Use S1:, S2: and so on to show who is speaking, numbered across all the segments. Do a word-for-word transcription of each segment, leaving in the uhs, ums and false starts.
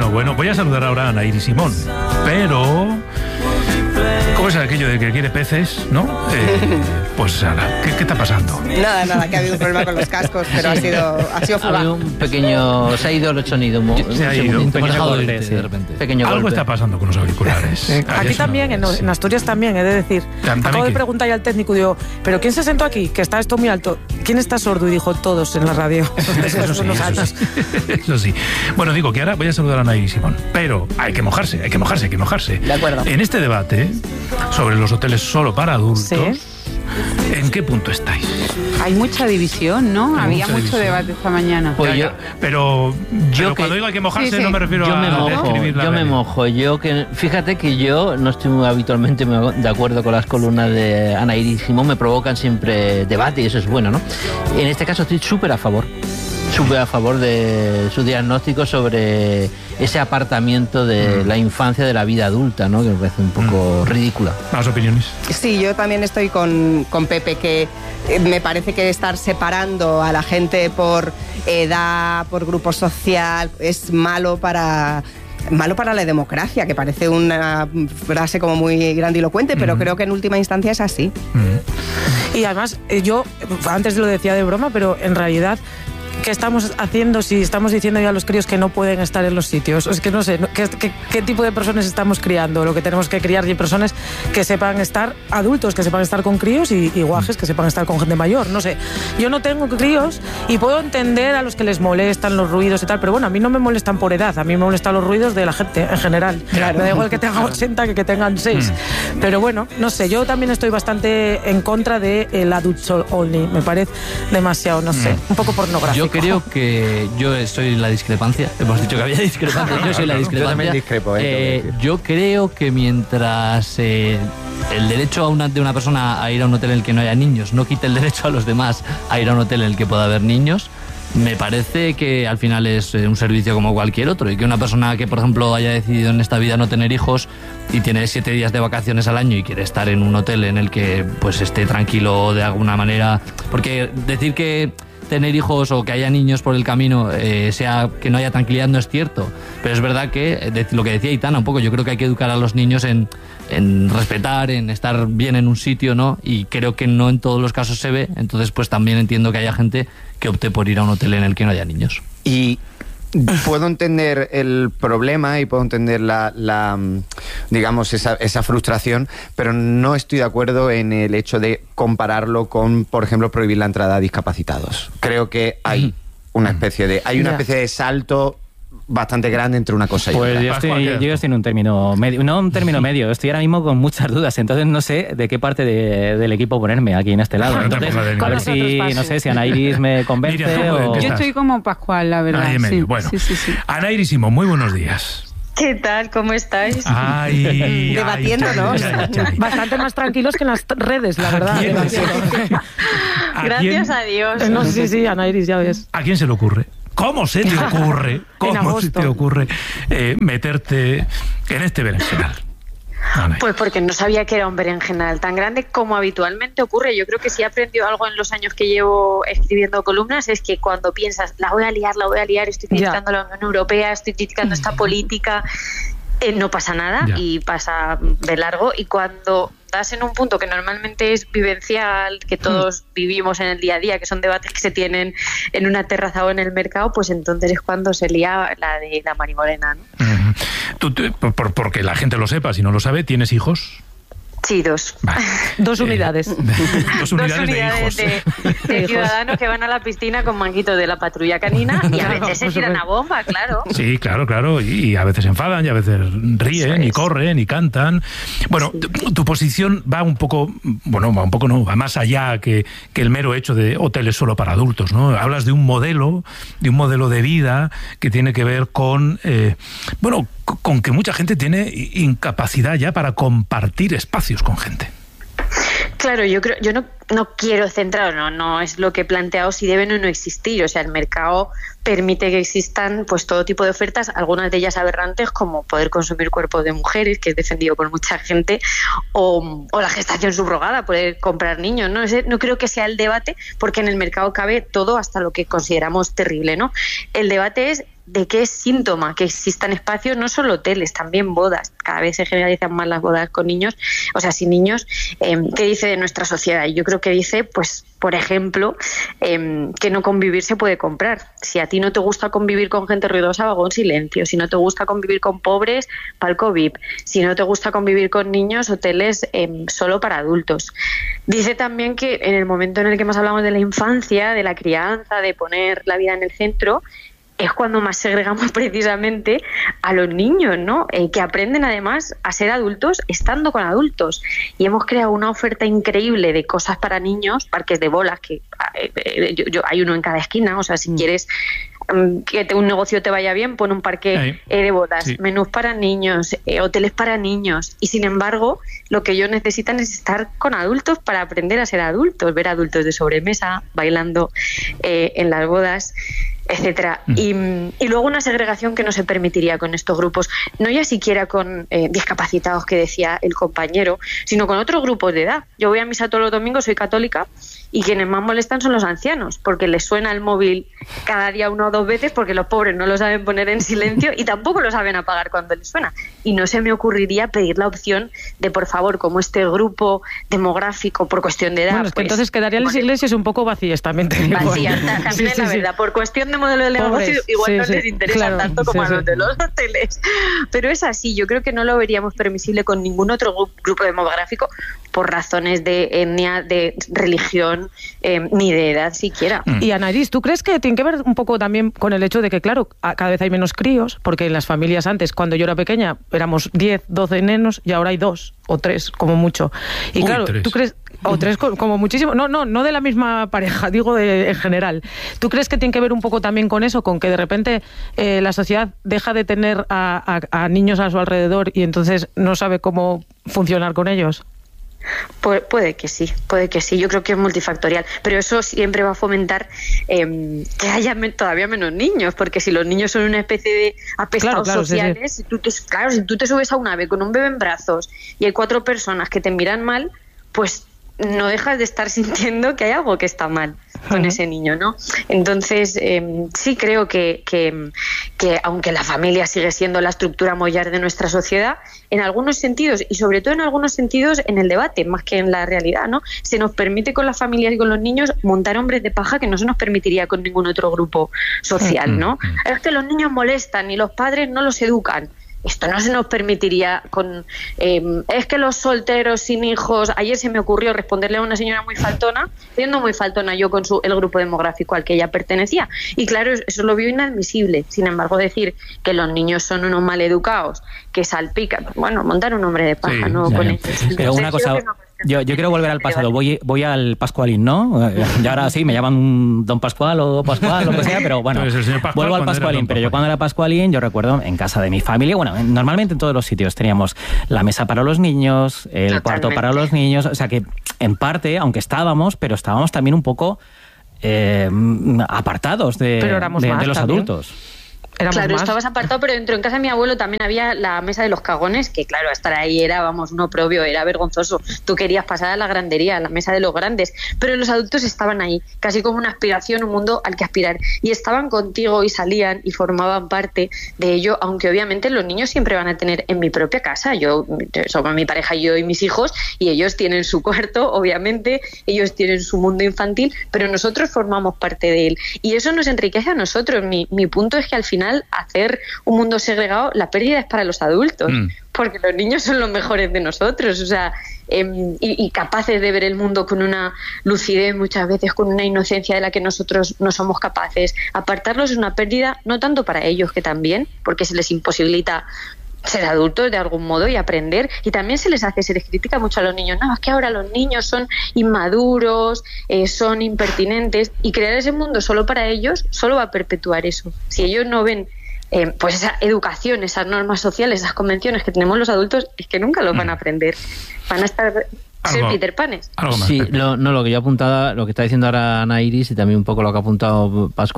S1: bueno, bueno. Voy a saludar ahora a Anaíris Simón, pero... ¿Cómo es aquello de que quiere peces, no? Eh, pues, Ana, ¿qué, ¿qué está pasando?
S2: Nada, nada, que ha habido un problema con los cascos, pero ha sido, ha sido fugaz.
S3: Ha habido un pequeño... Se ha ido el sonido. Un,
S1: se ha ido, un
S3: pequeño golpe,
S4: sí.
S3: de repente. Pequeño
S1: Algo
S3: golpe.
S1: está pasando con los auriculares.
S2: Sí.
S5: Aquí también, en, en Asturias también, he de decir.
S1: ¿También
S5: Acabo de
S1: qué?
S5: preguntar ya al técnico, digo, ¿pero quién se sentó aquí? Que está esto muy alto. ¿Quién está sordo? Y dijo, todos en la radio.
S1: Eso sí, eso sí. Eso sí. Bueno, digo que ahora voy a saludar a Anaíris Simón, pero hay que mojarse, hay que mojarse, hay que mojarse.
S2: De acuerdo.
S1: En este debate sobre los hoteles solo para adultos,
S6: Sí.
S1: ¿en qué punto estáis?
S6: Hay mucha división, ¿no?
S1: Hay
S6: Había
S1: mucha
S6: mucho
S1: división.
S6: debate esta mañana.
S3: Pues
S1: Ya,
S3: yo,
S1: ya, pero yo pero
S3: que-
S1: cuando digo hay que mojarse
S6: Sí, sí.
S1: no me refiero
S3: yo
S1: a
S3: me mojo,
S1: describir la
S3: yo me
S1: realidad.
S3: mojo. Yo que fíjate que yo no estoy muy habitualmente de acuerdo con las columnas de Anaíris Simón, me provocan siempre debate y eso es bueno, ¿no? En este caso estoy súper a favor, súper a favor de su diagnóstico sobre ese apartamiento de
S1: Mm.
S3: la infancia de la vida adulta, ¿no? Que me parece un poco
S1: Mm.
S3: ridícula.
S1: Más opiniones.
S2: Sí, yo también estoy con, con Pepe, que eh, me parece que estar separando a la gente por edad, por grupo social, es malo para... malo para la democracia, que parece una frase como muy grandilocuente, pero
S1: Mm.
S2: creo que en última instancia es así.
S1: Mm.
S5: Y además, eh, yo antes lo decía de broma, pero en realidad, ¿qué estamos haciendo si estamos diciendo ya a los críos que no pueden estar en los sitios? Es que no sé, ¿qué, qué, qué tipo de personas estamos criando? Lo que tenemos que criar y personas que sepan estar adultos, que sepan estar con críos y, y guajes que sepan estar con gente mayor. No sé, yo no tengo críos y puedo entender a los que les molestan los ruidos y tal, pero bueno, a mí no me molestan por edad, a mí me molestan los ruidos de la gente en general.
S2: Claro.
S5: Me da igual que tengan ochenta que que tengan seis.
S1: Mm.
S5: Pero bueno, no sé, yo también estoy bastante en contra del adult only. Me parece demasiado, no sé, un poco pornográfico.
S4: Yo creo que yo soy la discrepancia. Hemos dicho que había discrepancia. Yo soy la
S1: Claro,
S4: discrepancia.
S7: yo también discrepo, eh,
S4: Eh,
S7: tengo que decir.
S4: yo creo que mientras eh, el derecho a una, de una persona a ir a un hotel en el que no haya niños no quite el derecho a los demás a ir a un hotel en el que pueda haber niños, me parece que al final es eh, un servicio como cualquier otro, y que una persona que, por ejemplo, haya decidido en esta vida no tener hijos y tiene siete días de vacaciones al año y quiere estar en un hotel en el que pues esté tranquilo de alguna manera, porque decir que tener hijos o que haya niños por el camino eh, sea que no haya tranquilidad no es cierto, pero es verdad que eh, de, lo que decía Aitana un poco, yo creo que hay que educar a los niños en, en respetar, en estar bien en un sitio, ¿no? Y creo que no en todos los casos se ve, entonces pues también entiendo que haya gente que opte por ir a un hotel en el que no haya niños.
S7: Y puedo entender el problema y puedo entender la, la digamos, esa, esa frustración, pero no estoy de acuerdo en el hecho de compararlo con, por ejemplo, prohibir la entrada a discapacitados. Creo que hay una especie de, hay una
S5: Ya.
S7: especie de salto bastante grande entre una cosa y
S8: Pues
S7: otra.
S8: yo
S1: Pascual,
S8: estoy,
S1: ¿qué?
S8: yo estoy en un término medio, no un término medio, estoy ahora mismo con muchas dudas, entonces no sé de qué parte de- del equipo ponerme aquí en este lado.
S1: Bueno,
S8: Entonces,
S1: tampoco de
S8: a ver
S5: nosotros,
S8: si,
S5: Pascu.
S8: no sé, si Anaíris me convence
S1: Miriam, ¿tú
S8: o...
S1: qué
S6: Yo
S1: estás?
S6: estoy como Pascual, la verdad.
S1: Ahí en medio.
S6: Sí,
S1: Bueno,
S6: sí, sí, sí.
S1: Anaíris Simón, muy buenos días.
S9: ¿Qué tal? ¿Cómo estáis?
S1: Ay, ay,
S2: Debatiéndonos.
S1: ay, ay, ay.
S5: Bastante más tranquilos que en las redes, la verdad.
S1: quién?
S5: Demasiado.
S1: ¿A
S9: Gracias
S1: quién-
S9: a Dios.
S5: Eh, No, sí, sí, Anaíris, ya ves.
S1: ¿A quién se le ocurre? ¿Cómo se te ocurre? ¿Cómo se
S5: agosto.
S1: te ocurre eh, meterte en este berenjenal? Ana.
S9: Pues porque no sabía que era un berenjenal tan grande como habitualmente ocurre. Yo creo que si he aprendido algo en los años que llevo escribiendo columnas es que cuando piensas, la voy a liar, la voy a liar, estoy criticando
S5: Ya.
S9: la Unión Europea, estoy criticando esta política, eh, no pasa nada
S1: Ya.
S9: y pasa de largo. Y cuando das en un punto que normalmente es vivencial, que todos vivimos en el día a día, que son debates que se tienen en una terraza o en el mercado, pues entonces es cuando se lía la de la Marimorena, ¿no?
S1: Ujú. Tú, tú, por, por- porque la gente lo sepa, si no lo sabe, ¿tienes hijos?
S9: Sí, dos.
S1: Vale.
S5: Dos
S1: Eh,
S5: unidades.
S1: dos unidades,
S9: Dos unidades
S1: de hijos.
S9: de, de
S5: De hijos.
S9: ciudadanos que van a la piscina con manguitos de la patrulla canina y a
S5: Claro,
S9: veces se
S5: por
S9: tiran a
S5: supuesto.
S9: bomba, claro.
S1: Sí, claro, claro. Y, y a veces se enfadan, y a veces ríen,
S9: Eso
S1: y
S9: es.
S1: corren, y cantan. Bueno,
S9: Sí.
S1: tu, tu posición va un poco, bueno, va un poco no, va más allá que, que el mero hecho de hoteles solo para adultos, ¿no? Hablas de un modelo, de un modelo de vida que tiene que ver con, eh, bueno, c- con que mucha gente tiene incapacidad ya para compartir espacios con gente.
S9: Claro, yo creo, yo no, no quiero centrar, no, no es lo que he planteado si deben o no existir. O sea, el mercado permite que existan pues todo tipo de ofertas, algunas de ellas aberrantes, como poder consumir cuerpos de mujeres, que es defendido por mucha gente, o, o la gestación subrogada, poder comprar niños, ¿no? Ese, no creo que sea el debate, porque en el mercado cabe todo hasta lo que consideramos terrible, ¿no? El debate es de que es síntoma que existan espacios, no solo hoteles, también bodas. Cada vez se generalizan más las bodas con niños, o sea, sin niños. Eh, ¿Qué dice de nuestra sociedad? Yo creo que dice, pues, por ejemplo, eh, que no convivir se puede comprar. Si a ti no te gusta convivir con gente ruidosa, vagón silencio. Si no te gusta convivir con pobres, palco V I P. Si no te gusta convivir con niños, hoteles eh, solo para adultos. Dice también que en el momento en el que más hablamos de la infancia, de la crianza, de poner la vida en el centro, es cuando más segregamos precisamente a los niños, ¿no? Eh, que aprenden además a ser adultos estando con adultos. Y hemos creado una oferta increíble de cosas para niños, parques de bolas, que eh, eh, yo, yo, hay uno en cada esquina, o sea, si quieres um, que te, un negocio te vaya bien, pon un parque eh, de bodas, sí. menús para niños, eh, hoteles para niños. Y sin embargo, lo que ellos necesitan es estar con adultos para aprender a ser adultos, ver adultos de sobremesa, bailando eh, en las bodas, etcétera. Mm. Y, y luego una segregación que no se permitiría con estos grupos, no ya siquiera con eh, discapacitados, que decía el compañero, sino con otros grupos de edad. Yo voy a misa todos los domingos, soy católica, y quienes más molestan son los ancianos, porque les suena el móvil cada día una o dos veces, porque los pobres no lo saben poner en silencio y tampoco lo saben apagar cuando les suena. Y no se me ocurriría pedir la opción de, por favor, como este grupo demográfico por cuestión de edad...
S5: Bueno, es que
S9: pues,
S5: entonces quedarían las iglesias un poco vacías, también te digo.
S9: Vacías, también sí, es la sí, verdad. Sí. Por cuestión de modelo de negocio, pobres, igual sí, no sí, les interesa claro, tanto como sí, a los de los hoteles. Pero es así, yo creo que no lo veríamos permisible con ningún otro grupo demográfico por razones de etnia, de religión, eh, ni de edad siquiera.
S5: Mm. Y Anaïs, ¿tú crees que tiene que ver un poco también con el hecho de que, claro, cada vez hay menos críos? Porque en las familias antes, cuando yo era pequeña, éramos diez, doce nenos y ahora hay dos o tres, como mucho. Y Uy, claro, tres. ¿tú crees...? O tres como muchísimo, no, no, no de la misma pareja, digo de, en general. ¿Tú crees que tiene que ver un poco también con eso, con que de repente eh, la sociedad deja de tener a, a, a niños a su alrededor y entonces no sabe cómo funcionar con ellos?
S9: Pu- puede que sí, puede que sí. Yo creo que es multifactorial, pero eso siempre va a fomentar eh, que haya me- todavía menos niños, porque si los niños son una especie de apestados claro, claro, sociales, sí, sí. Si tú te, claro, si tú te subes a un ave con un bebé en brazos y hay cuatro personas que te miran mal, pues no dejas de estar sintiendo que hay algo que está mal con uh-huh. ese niño, ¿no? Entonces, eh, sí creo que, que, que aunque la familia sigue siendo la estructura mollar de nuestra sociedad, en algunos sentidos, y sobre todo en algunos sentidos en el debate, más que en la realidad, ¿no? Se nos permite con las familias y con los niños montar hombres de paja que no se nos permitiría con ningún otro grupo social, ¿no? Uh-huh. Es que los niños molestan y los padres no los educan. Esto no se nos permitiría con... Eh, es que los solteros sin hijos... Ayer se me ocurrió responderle a una señora muy faltona, siendo muy faltona yo con su, el grupo demográfico al que ella pertenecía. Y claro, eso lo vio inadmisible. Sin embargo, decir que los niños son unos maleducados, que salpican... Bueno, montar un hombre de paja, sí, ¿no?
S8: Ya,
S9: con
S8: ya. Pero una cosa... Yo, yo quiero volver al pasado. Voy, voy al Pascualín, ¿no? Y ahora sí, me llaman Don Pascual o Pascual, lo que sea, pero bueno, Pascual, vuelvo al Pascualín. Pero yo cuando era Pascualín, yo recuerdo en casa de mi familia, bueno, normalmente en todos los sitios teníamos la mesa para los niños, el Totalmente. cuarto para los niños, o sea que en parte, aunque estábamos, pero estábamos también un poco eh, apartados de, de, de los también. adultos.
S9: Éramos claro, más. Estabas apartado, pero dentro en casa de mi abuelo también había la mesa de los cagones, que claro, estar ahí era, vamos, no propio, era vergonzoso. Tú querías pasar a la grandería, a la mesa de los grandes, pero los adultos estaban ahí, casi como una aspiración, un mundo al que aspirar. Y estaban contigo y salían y formaban parte de ello, aunque obviamente los niños siempre van a tener en mi propia casa. Yo, somos mi pareja, yo y mis hijos, y ellos tienen su cuarto, obviamente, ellos tienen su mundo infantil, pero nosotros formamos parte de él. Y eso nos enriquece a nosotros. Mi, mi punto es que al final hacer un mundo segregado, la pérdida es para los adultos, mm. porque los niños son los mejores de nosotros, o sea, eh, y, y capaces de ver el mundo con una lucidez, muchas veces con una inocencia de la que nosotros no somos capaces. Apartarlos es una pérdida, no tanto para ellos, que también, porque se les imposibilita ser adultos de algún modo y aprender, y también se les hace, se les critica mucho a los niños, no, es que ahora los niños son inmaduros, eh, son impertinentes, y crear ese mundo solo para ellos solo va a perpetuar eso. Si ellos no ven eh, pues esa educación, esas normas sociales, esas convenciones que tenemos los adultos, es que nunca los van a aprender, van a estar ser Peter Panes.
S3: Sí, lo, no, lo que yo apuntaba, lo que está diciendo ahora Ana Iris y también un poco lo que ha apuntado Pascual,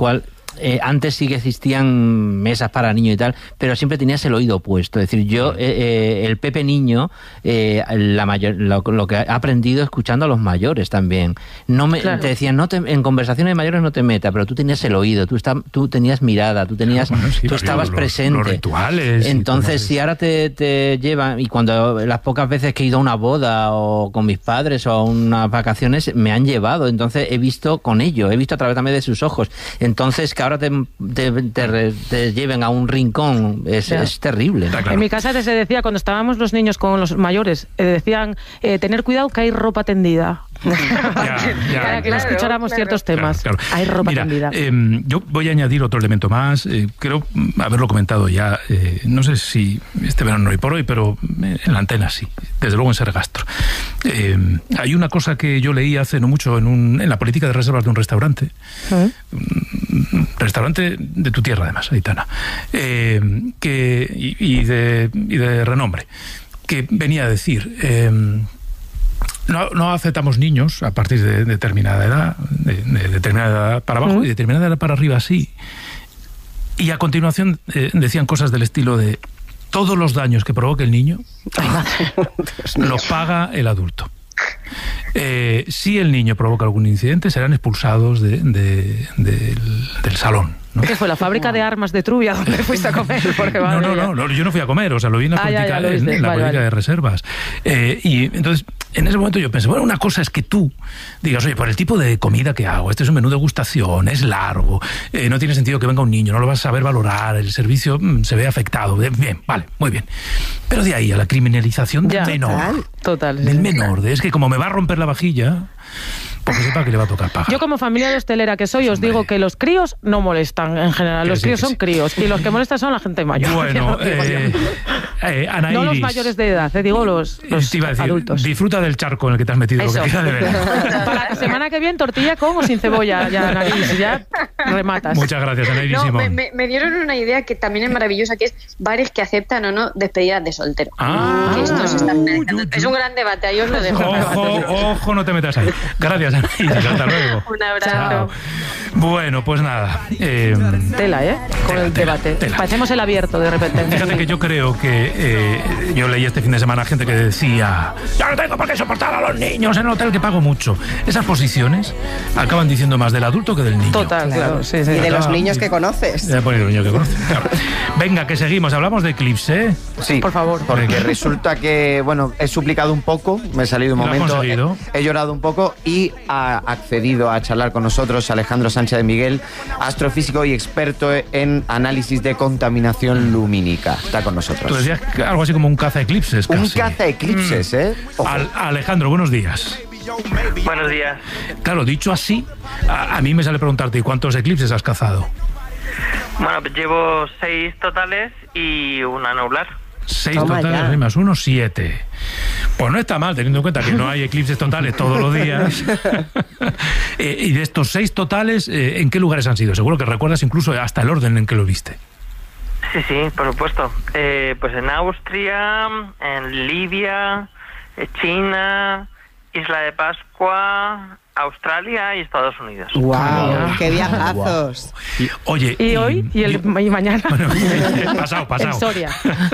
S3: eh, antes sí que existían mesas para niños y tal, pero siempre tenías el oído puesto. Es decir, yo, eh, eh, el Pepe niño, eh, la mayor, lo, lo que ha aprendido escuchando a los mayores también. No me, claro. Te decían, no te, en conversaciones mayores no te metas, pero tú tenías el oído, tú, está, tú tenías mirada, tú tenías, bueno, sí, tú estabas los, presente.
S1: Los rituales.
S3: Entonces, si ahora te, te llevan, y cuando las pocas veces que he ido a una boda o con mis padres o a unas vacaciones, me han llevado, entonces he visto con ello, he visto a través también de sus ojos. Entonces, que ahora te, te, te, te lleven a un rincón es, yeah. es terrible.
S5: Claro. En mi casa se decía, cuando estábamos los niños con los mayores, eh, decían, eh, tener cuidado que hay ropa tendida. Ya, ya, para que no escucháramos claro, ciertos temas. Claro, claro. Hay ropa
S1: Mira,
S5: tendida.
S1: Eh, yo voy a añadir otro elemento más. Eh, creo haberlo comentado ya. Eh, no sé si este verano hoy por hoy, pero en la antena sí. Desde luego en Sergastro. Eh, hay una cosa que yo leí hace no mucho en, un, en la política de reservas de un restaurante. ¿Eh? Un restaurante de tu tierra, además, Aitana. Eh, que, y, y, de, y de renombre. Que venía a decir... Eh, No, no aceptamos niños a partir de determinada edad, de, de determinada edad para abajo, ¿Mm? y de determinada edad para arriba, sí. Y a continuación eh, decían cosas del estilo de todos los daños que provoque el niño los paga el adulto. Eh, si el niño provoca algún incidente, serán expulsados de, de, de, del, del salón. ¿No?
S5: ¿Qué fue la fábrica de armas de Trubia donde fuiste a comer? Porque,
S1: no, no, no, no, yo no fui a comer, o sea, lo vi en la ah, política, ya, ya, en, en la vale, política vale. de reservas. Eh, y entonces, en ese momento yo pensé, bueno, una cosa es que tú digas, oye, por el tipo de comida que hago, este es un menú de degustación, es largo, eh, no tiene sentido que venga un niño, no lo vas a saber valorar, el servicio mmm, se ve afectado. Bien, vale, muy bien. Pero de ahí a la criminalización del ya, menor.
S5: Total.
S1: Del menor, de, es que como me va a romper la vajilla... Porque sepa que le va a tocar pagar.
S5: Yo como familia de hostelera que soy, os Hombre. digo que los críos no molestan en general. Los sí, críos son sí. críos y los que molestan son la gente mayor.
S1: Bueno, eh, eh, Ana Iris,
S5: no los mayores de edad, te digo los, los
S1: te iba a decir,
S5: adultos.
S1: Disfruta del charco en el que te has metido. Eso. Que queda de verdad.
S5: Para la semana que viene, tortilla con o sin cebolla, ya, Ana Iris, ya rematas.
S1: Muchas gracias, Ana Iris.
S9: No, me, me, me dieron una idea que también es maravillosa, que es bares que aceptan o no despedidas de soltero.
S1: Ah,
S9: que esto se está uh, es un gran debate, ahí os lo dejo.
S1: Ojo, ojo, no te metas ahí. Gracias, Ana Iris. Hasta luego.
S9: Un abrazo.
S1: Chao. Bueno, pues nada. Eh,
S5: tela, ¿eh? Con tela, el debate. Tela. Parecemos el abierto de repente.
S1: Fíjate que yo creo que eh, yo leí este fin de semana gente que decía ya no tengo por qué soportar a los niños en el hotel que pago mucho. Esas posiciones acaban diciendo más del adulto que del niño.
S5: Total, claro. claro sí, sí.
S2: Y de los niños que conoces.
S1: De los niños que conoces, claro. Venga, que seguimos. Hablamos de Eclipse, ¿eh?
S7: Sí,
S5: por favor.
S7: Porque resulta que, bueno, he suplicado un poco, me he salido un momento, he, he llorado un poco y ha accedido a charlar con nosotros Alejandro Sánchez de Miguel, astrofísico y experto en análisis de contaminación lumínica. Está con nosotros.
S1: Tú decías algo así como un caza-eclipses.
S7: Un caza-eclipses, mm. ¿eh?
S1: Al, Alejandro, buenos días.
S10: Buenos días.
S1: Claro, dicho así, a, a mí me sale preguntarte, ¿cuántos eclipses has cazado?
S10: Bueno, pues llevo seis totales y un anular.
S1: Seis Toma totales, ya. más uno, siete. Pues no está mal, teniendo en cuenta que no hay eclipses totales todos los días. eh, y de estos seis totales, eh, ¿en qué lugares han sido? Seguro que recuerdas incluso hasta el orden en que lo viste.
S10: Sí, sí, por supuesto. Eh, pues en Austria, en Libia, China, Isla de Pascua, Australia y Estados Unidos.
S2: ¡Wow! wow. ¡Qué viajazos!
S1: Wow. Y, oye,
S5: ¿Y, y hoy? ¿Y, el, y mañana?
S1: Bueno, pasado, pasado.
S5: En Soria.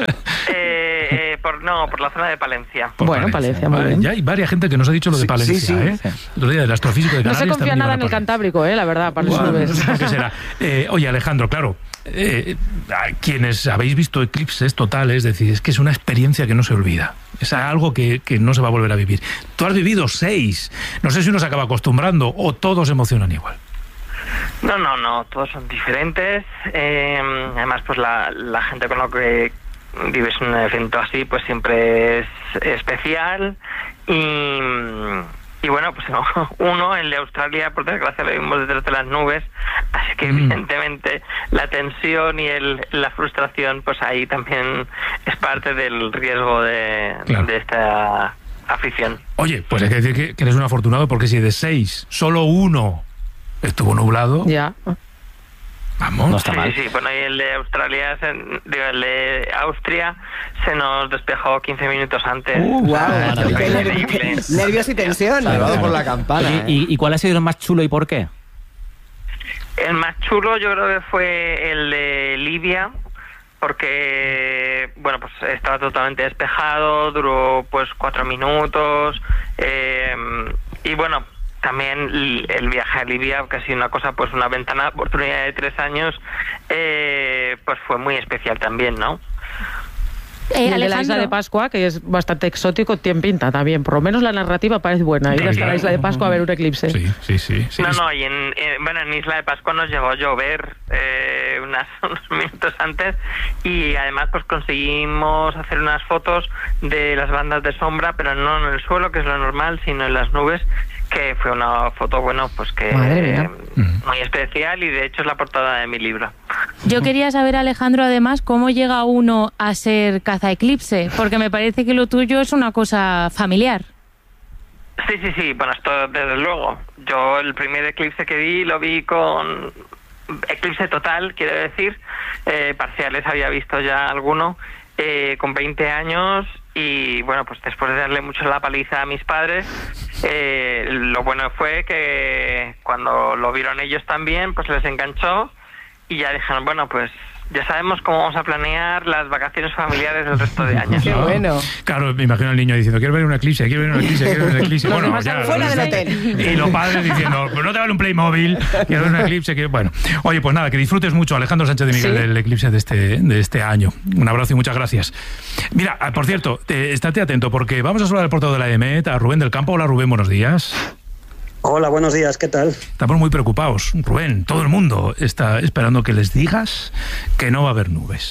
S10: eh, eh, por, no, por la zona de Palencia.
S5: Por bueno, Palencia, muy bien.
S1: Ya hay varias gente que nos ha dicho lo de Palencia, sí, sí, sí. ¿eh? Otro día del astrofísico de Canarias.
S5: No se confía nada en el Cantábrico, ¿eh? La verdad, para los nubes.
S1: No sé qué será. Eh, oye, Alejandro, claro, eh, quienes habéis visto eclipses totales, decís, es que es una experiencia que no se olvida. Es algo que, que no se va a volver a vivir. Tú has vivido seis. No sé si uno se acaba acostumbrando o todos se emocionan igual.
S10: No, no, no. Todos son diferentes. Eh, además, pues la, la gente con la que vives un evento así, pues siempre es especial. Y, y bueno, pues no, uno, el de Australia, por desgracia, lo vimos desde las nubes. Así que, mm. evidentemente, la tensión y el, la frustración, pues ahí también es parte del riesgo de, claro. de esta afición.
S1: Oye, pues hay que decir que, que eres un afortunado, porque si de seis, solo uno estuvo nublado...
S5: Ya.
S1: Vamos.
S3: No está mal.
S10: Sí, sí, bueno, y el de Australia, se, digo, el de Austria se nos despejó quince minutos antes.
S2: Uh, wow, ah, qué nervios y tensión.
S7: Salvado por la campana.
S8: Oye, ¿y, ¿Y cuál ha sido el más chulo y por qué?
S10: El más chulo yo creo que fue el de Libia, porque bueno, pues estaba totalmente despejado, duró pues cuatro minutos, eh, y bueno, también el viaje a Libia, que ha sido una cosa, pues una ventana de oportunidad de tres años, eh, pues fue muy especial también, ¿no?
S5: Eh, y el de la isla de Pascua, que es bastante exótico, tiene pinta también. Por lo menos la narrativa parece buena. Ir hasta la isla de Pascua a ver un eclipse.
S1: Sí, sí, sí. sí.
S10: No, no, y en, en, bueno, en Isla de Pascua nos llegó a llover eh, unas, unos minutos antes, y además pues conseguimos hacer unas fotos de las bandas de sombra, pero no en el suelo, que es lo normal, sino en las nubes, que fue una foto, bueno, pues que eh, muy especial, y de hecho es la portada de mi libro.
S11: Yo quería saber, Alejandro, además, cómo llega uno a ser cazaeclipse, porque me parece que lo tuyo es una cosa familiar.
S10: Sí, sí, sí, bueno, esto desde luego. Yo el primer eclipse que vi, lo vi con eclipse total, quiero decir, eh, parciales había visto ya alguno, eh, con veinte años, y bueno, pues después de darle mucho la paliza a mis padres, eh, lo bueno fue que cuando lo vieron ellos también, pues les enganchó, y ya dijeron, bueno, pues ya sabemos cómo vamos a planear las vacaciones familiares del resto de años.
S2: Qué bueno.
S1: Claro, me imagino al niño diciendo, quiero ver una eclipse, quiero ver una eclipse, quiero ver una eclipse. Bueno, ya,
S2: fuera del hotel.
S1: Y los padres diciendo, pues no te vale un Playmobil, quiero ver una eclipse. Quiero... Bueno, oye, pues nada, que disfrutes mucho, Alejandro Sánchez de Miguel, ¿sí?, del eclipse de este, de este año. Un abrazo y muchas gracias. Mira, por cierto, eh, estate atento, porque vamos a saludar al portavoz de la E M E T, a Rubén del Campo. Hola, Rubén, buenos días.
S12: Hola, buenos días, ¿qué tal?
S1: Estamos muy preocupados, Rubén. Todo el mundo está esperando que les digas que no va a haber nubes.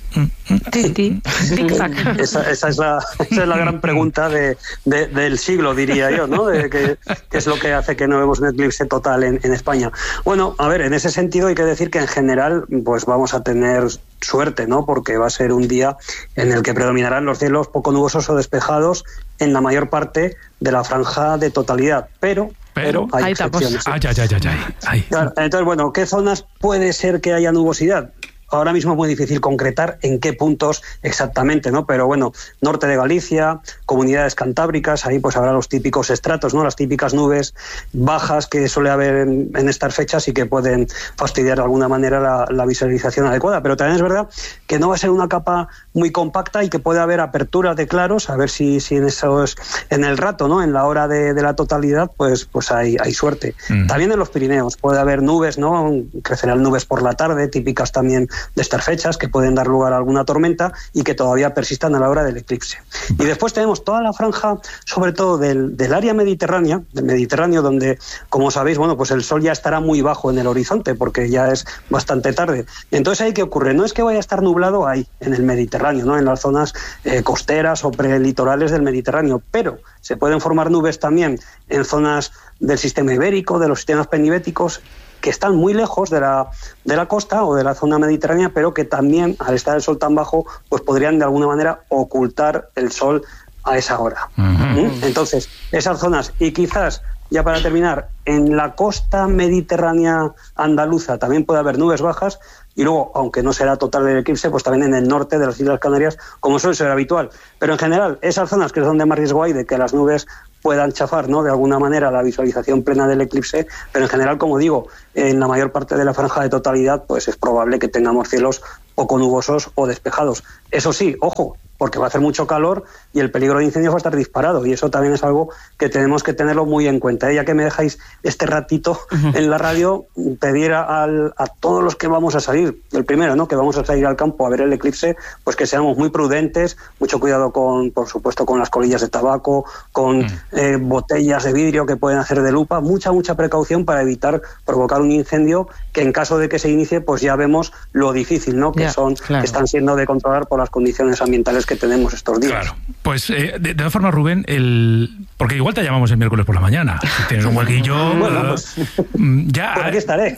S12: Esa, esa, es la, esa es la gran pregunta de, de, del siglo, diría yo, ¿no? De que, que es lo que hace que no vemos un eclipse total en, en España. Bueno, a ver, en ese sentido hay que decir que en general pues vamos a tener suerte, ¿no? Porque va a ser un día en el que predominarán los cielos poco nubosos o despejados en la mayor parte de la franja de totalidad, pero... Pero, pero hay excepciones.
S1: Ay, ay, ay, ay, ay.
S12: Claro, entonces, bueno, ¿qué zonas puede ser que haya nubosidad? Ahora mismo es muy difícil concretar en qué puntos exactamente, ¿no? Pero bueno, norte de Galicia, comunidades cantábricas, ahí pues habrá los típicos estratos, ¿no? Las típicas nubes bajas que suele haber en, en estas fechas y que pueden fastidiar de alguna manera la, la visualización adecuada. Pero también es verdad que no va a ser una capa muy compacta y que puede haber aperturas de claros, a ver si, si en eso es, en el rato, ¿no? En la hora de, de la totalidad, pues, pues hay, hay suerte. Mm. También en los Pirineos puede haber nubes, ¿no? Crecerán nubes por la tarde, típicas también de estas fechas, que pueden dar lugar a alguna tormenta y que todavía persistan a la hora del eclipse. Y después tenemos toda la franja, sobre todo del, del área mediterránea, del Mediterráneo, donde, como sabéis, bueno, pues el sol ya estará muy bajo en el horizonte, porque ya es bastante tarde. Entonces, ¿ahí qué ocurre? No es que vaya a estar nublado ahí, en el Mediterráneo, ¿no? En las zonas eh, costeras o prelitorales del Mediterráneo, pero se pueden formar nubes también en zonas del sistema ibérico, de los sistemas penibéticos, que están muy lejos de la, de la costa o de la zona mediterránea, pero que también, al estar el sol tan bajo, pues podrían de alguna manera ocultar el sol a esa hora. Uh-huh. ¿Mm? Entonces, esas zonas, y quizás, ya para terminar, en la costa mediterránea andaluza también puede haber nubes bajas, y luego, aunque no será total el eclipse, pues también en el norte de las Islas Canarias, como suele ser habitual. Pero en general, esas zonas que es donde más riesgo hay de que las nubes puedan chafar, ¿no?, de alguna manera la visualización plena del eclipse, pero en general, como digo, en la mayor parte de la franja de totalidad, pues es probable que tengamos cielos poco nubosos o despejados. Eso sí, ojo, porque va a hacer mucho calor y el peligro de incendios va a estar disparado, y eso también es algo que tenemos que tenerlo muy en cuenta. Ya que me dejáis este ratito en la radio, pedir al, a todos los que vamos a salir, el primero, ¿no?, que vamos a salir al campo a ver el eclipse, pues que seamos muy prudentes, mucho cuidado con, por supuesto, con las colillas de tabaco, con mm. eh, botellas de vidrio que pueden hacer de lupa, mucha, mucha precaución para evitar provocar un incendio que en caso de que se inicie, pues ya vemos lo difícil, ¿no?, que yeah, son, claro. que están siendo de controlar por las condiciones ambientales que tenemos estos días.
S1: Claro. Pues eh, de, de todas formas, Rubén, el... porque igual te llamamos el miércoles por la mañana. Si tienes un huequillo,
S12: bueno, pues,
S1: ya.
S12: Pues aquí estaré.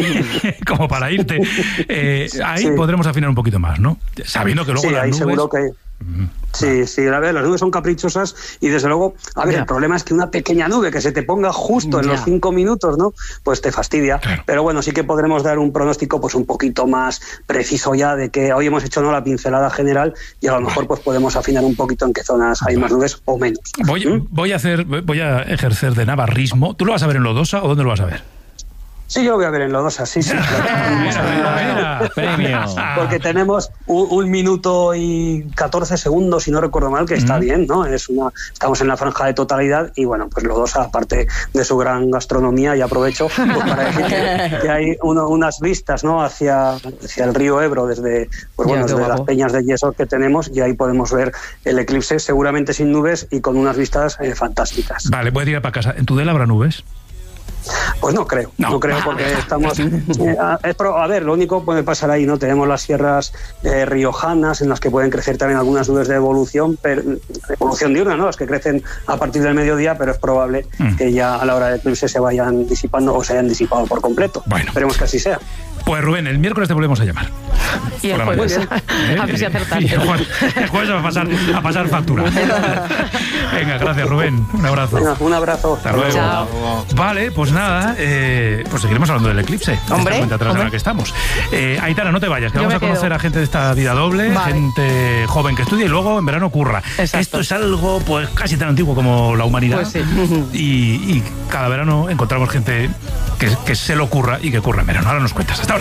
S1: Como para irte. Eh, ahí sí. podremos afinar un poquito más, ¿no? Sabiendo que luego
S12: sí,
S1: las
S12: ahí
S1: nubes...
S12: seguro que... Sí, sí, a ver, las nubes son caprichosas y desde luego, a ver, yeah. el problema es que una pequeña nube que se te ponga justo en yeah. los cinco minutos, ¿no?, pues te fastidia. Claro. Pero bueno, sí que podremos dar un pronóstico pues un poquito más preciso ya de que hoy hemos hecho, ¿no?, la pincelada general y a lo mejor pues podemos afinar un poquito en qué zonas hay más nubes o menos.
S1: Voy, ¿Mm? voy a hacer, voy a ejercer de navarrismo. ¿Tú lo vas a ver en Lodosa o dónde lo vas a ver?
S12: Sí, yo lo voy a ver en Lodosa, sí, sí. Claro.
S8: Premio.
S12: Porque tenemos un, un minuto y catorce segundos, si no recuerdo mal, que está mm. bien, ¿no? Es una, estamos en la franja de totalidad y, bueno, pues Lodosa, aparte de su gran gastronomía, y aprovecho pues, para decir que, que hay uno, unas vistas, ¿no? Hacia, hacia el río Ebro, desde, pues, bueno, desde las peñas de yeso que tenemos, y ahí podemos ver el eclipse, seguramente sin nubes y con unas vistas eh, fantásticas.
S1: Vale, voy a ir para casa. ¿En Tudela habrá nubes?
S12: Pues no creo, no, no creo porque estamos... Eh, a, es pro, a ver, lo único que puede pasar ahí, ¿no? Tenemos las sierras eh, riojanas en las que pueden crecer también algunas nubes de evolución, pero, evolución diurna, ¿no? Las que crecen a partir del mediodía, pero es probable mm. que ya a la hora del eclipse se vayan disipando o se hayan disipado por completo. Bueno. Esperemos que así sea.
S1: Pues Rubén, el miércoles te volvemos a llamar.
S5: Y el jueves, ¿Eh? a ver si acertamos.
S1: El jueves, el jueves va a pasar, a pasar factura. Venga, gracias Rubén, un abrazo.
S12: Venga, un abrazo.
S1: Hasta luego.
S5: Chao.
S1: Vale, pues nada, eh, pues seguiremos hablando del eclipse.
S2: Hombre,
S1: cuenta atrás de la que estamos. Eh, Aitana, no te vayas, que
S5: Yo
S1: vamos a conocer
S5: quedo.
S1: a gente de esta vida doble, vale. gente joven que estudia y luego en verano curra.
S5: Exacto.
S1: Esto es algo pues casi tan antiguo como la humanidad.
S5: Pues sí.
S1: y, y cada verano encontramos gente que, que se lo curra y que curra en verano. Ahora nos cuentas. Hasta ahora.